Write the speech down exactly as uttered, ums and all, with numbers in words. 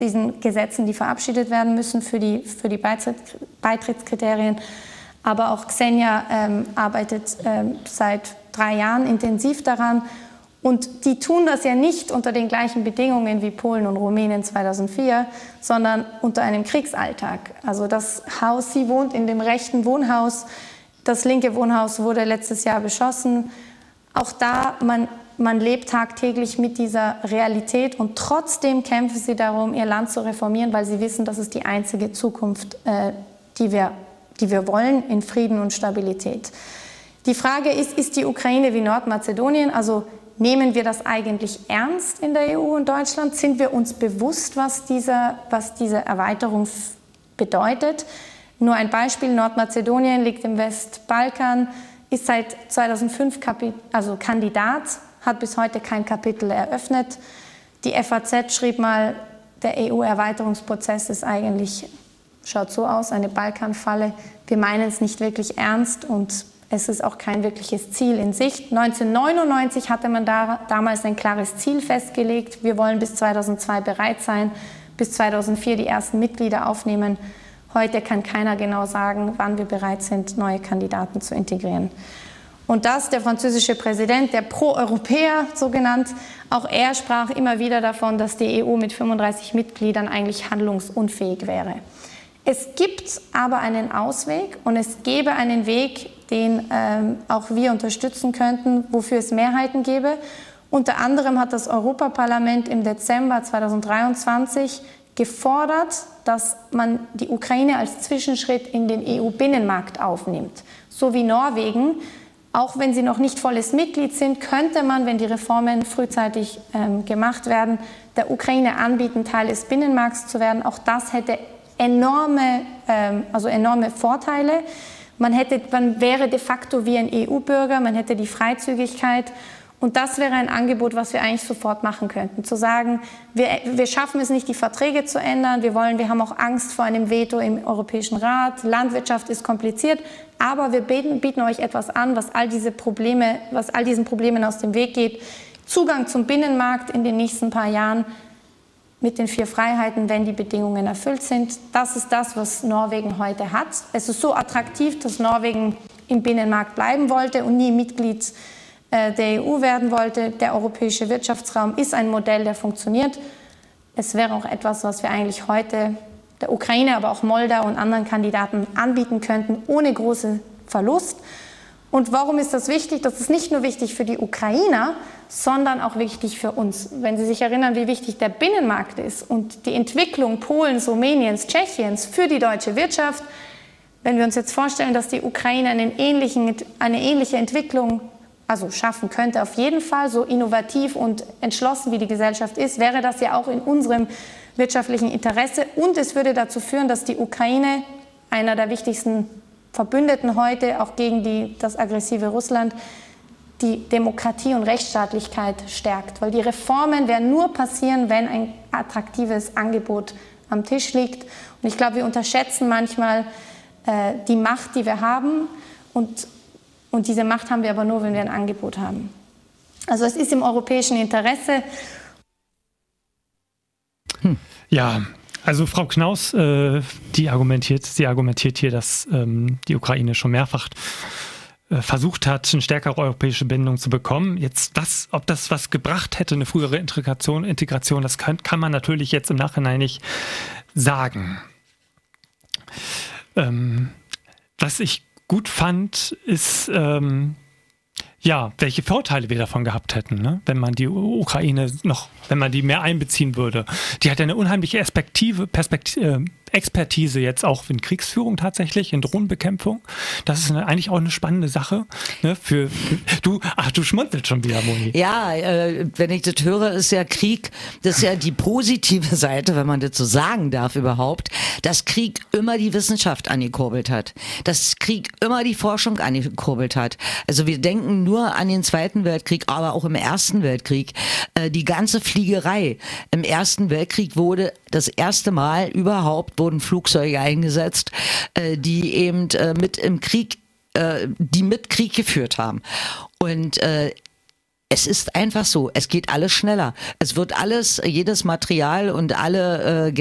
diesen Gesetzen, die verabschiedet werden müssen für die, für die Beitritts, Beitrittskriterien. Aber auch Xenia ähm, arbeitet ähm, seit drei Jahren intensiv daran. Und die tun das ja nicht unter den gleichen Bedingungen wie Polen und Rumänien zweitausendvier, sondern unter einem Kriegsalltag. Also das Haus, sie wohnt in dem rechten Wohnhaus. Das linke Wohnhaus wurde letztes Jahr beschossen. Auch da, man, man lebt tagtäglich mit dieser Realität und trotzdem kämpfen sie darum, ihr Land zu reformieren, weil sie wissen, das ist die einzige Zukunft, äh, die wir, die wir wollen, in Frieden und Stabilität. Die Frage ist, ist die Ukraine wie Nordmazedonien? Also nehmen wir das eigentlich ernst in der E U und Deutschland? Sind wir uns bewusst, was diese, was diese Erweiterung bedeutet? Nur ein Beispiel, Nordmazedonien liegt im Westbalkan, ist seit zweitausendfünf Kapi- also Kandidat, hat bis heute kein Kapitel eröffnet. Die F A Z schrieb mal, der E U-Erweiterungsprozess ist eigentlich, schaut so aus, eine Balkanfalle. Wir meinen es nicht wirklich ernst und es ist auch kein wirkliches Ziel in Sicht. neunzehnhundertneunundneunzig hatte man da, damals ein klares Ziel festgelegt. Wir wollen bis zweitausendzwei bereit sein, bis zweitausendvier die ersten Mitglieder aufnehmen. Heute kann keiner genau sagen, wann wir bereit sind, neue Kandidaten zu integrieren. Und das, der französische Präsident, der Pro-Europäer so genannt, auch er sprach immer wieder davon, dass die E U mit fünfunddreißig Mitgliedern eigentlich handlungsunfähig wäre. Es gibt aber einen Ausweg und es gäbe einen Weg, den ähm, auch wir unterstützen könnten, wofür es Mehrheiten gäbe. Unter anderem hat das Europaparlament im Dezember zweitausenddreiundzwanzig gefordert, dass man die Ukraine als Zwischenschritt in den E U-Binnenmarkt aufnimmt. So wie Norwegen, auch wenn sie noch nicht volles Mitglied sind, könnte man, wenn die Reformen frühzeitig ähm, gemacht werden, der Ukraine anbieten, Teil des Binnenmarkts zu werden. Auch das hätte enorme, ähm, also enorme Vorteile. Man, hätte, man wäre de facto wie ein E U-Bürger, man hätte die Freizügigkeit. Und das wäre ein Angebot, was wir eigentlich sofort machen könnten. Zu sagen, wir, wir schaffen es nicht, die Verträge zu ändern. Wir, wollen, wir haben auch Angst vor einem Veto im Europäischen Rat. Landwirtschaft ist kompliziert. Aber wir bieten, bieten euch etwas an, was all, diese Probleme, was all diesen Problemen aus dem Weg geht. Zugang zum Binnenmarkt in den nächsten paar Jahren mit den vier Freiheiten, wenn die Bedingungen erfüllt sind. Das ist das, was Norwegen heute hat. Es ist so attraktiv, dass Norwegen im Binnenmarkt bleiben wollte und nie Mitglied der E U werden wollte. Der europäische Wirtschaftsraum ist ein Modell, der funktioniert. Es wäre auch etwas, was wir eigentlich heute der Ukraine, aber auch Moldau und anderen Kandidaten anbieten könnten, ohne großen Verlust. Und warum ist das wichtig? Das ist nicht nur wichtig für die Ukrainer, sondern auch wichtig für uns. Wenn Sie sich erinnern, wie wichtig der Binnenmarkt ist und die Entwicklung Polens, Rumäniens, Tschechiens für die deutsche Wirtschaft, wenn wir uns jetzt vorstellen, dass die Ukraine einen ähnlichen, eine ähnliche Entwicklung also schaffen könnte, auf jeden Fall, so innovativ und entschlossen wie die Gesellschaft ist, wäre das ja auch in unserem wirtschaftlichen Interesse. Und es würde dazu führen, dass die Ukraine, einer der wichtigsten Verbündeten heute, auch gegen die, das aggressive Russland, die Demokratie und Rechtsstaatlichkeit stärkt. Weil die Reformen werden nur passieren, wenn ein attraktives Angebot am Tisch liegt. Und ich glaube, wir unterschätzen manchmal äh, die Macht, die wir haben. Und Und diese Macht haben wir aber nur, wenn wir ein Angebot haben. Also es ist im europäischen Interesse. Hm. Ja, also Frau Knaus, äh, die argumentiert, sie argumentiert hier, dass ähm, die Ukraine schon mehrfach äh, versucht hat, eine stärkere europäische Bindung zu bekommen. Jetzt, was, ob das was gebracht hätte, eine frühere Integration, Integration, das kann, kann man natürlich jetzt im Nachhinein nicht sagen. Ähm, was ich gut fand, ist, ähm, ja, welche Vorteile wir davon gehabt hätten, ne? Wenn man die Ukraine noch, wenn man die mehr einbeziehen würde. Die hat ja eine unheimliche Perspektive, Perspektive, Expertise jetzt auch in Kriegsführung tatsächlich, in Drohnenbekämpfung. Das ist eine, eigentlich auch eine spannende Sache. Ne? Für, für du, ach, du schmunzelst schon wieder, Moni. Ja, äh, wenn ich das höre, ist ja Krieg, das ist ja die positive Seite, wenn man das so sagen darf überhaupt, dass Krieg immer die Wissenschaft angekurbelt hat. Dass Krieg immer die Forschung angekurbelt hat. Also wir denken nur an den Zweiten Weltkrieg, aber auch im Ersten Weltkrieg. Äh, die ganze Fliegerei. Im Ersten Weltkrieg wurde das erste Mal überhaupt wurden Flugzeuge eingesetzt, äh, die eben äh, mit im Krieg, äh, die mit Krieg geführt haben. Und äh, Es ist einfach so, es geht alles schneller. Es wird alles, jedes Material und alle äh,